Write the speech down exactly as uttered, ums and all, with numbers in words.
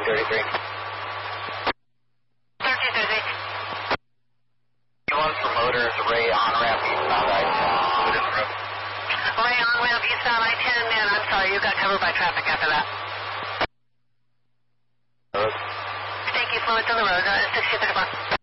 thirty-three. thirteen thirty-three. One for motors, Ray on ramp eastbound I ten. Put in the road. Ray on ramp eastbound I ten, man, I'm sorry, you got covered by traffic after that. Road. Thank you, fluids on the road, uh, sixty thirty-one.